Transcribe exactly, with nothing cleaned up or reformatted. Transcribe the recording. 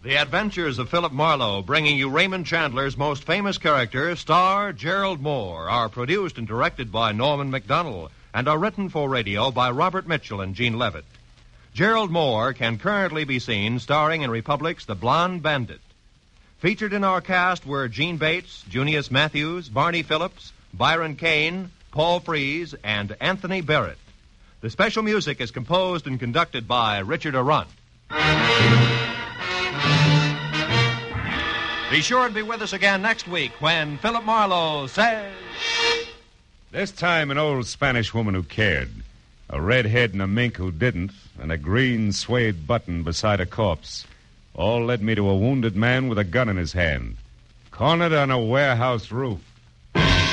The Adventures of Philip Marlowe, bringing you Raymond Chandler's most famous character, star Gerald Moore, are produced and directed by Norman Macdonnell and are written for radio by Robert Mitchell and Gene Levitt. Gerald Moore can currently be seen starring in Republic's The Blonde Bandit. Featured in our cast were Gene Bates, Junius Matthews, Barney Phillips, Byron Kane, Paul Frees, and Anthony Barrett. The special music is composed and conducted by Richard Arrunt. Be sure to be with us again next week when Philip Marlowe says... This time an old Spanish woman who cared, a redhead and a mink who didn't, and a green suede button beside a corpse, all led me to a wounded man with a gun in his hand, cornered on a warehouse roof.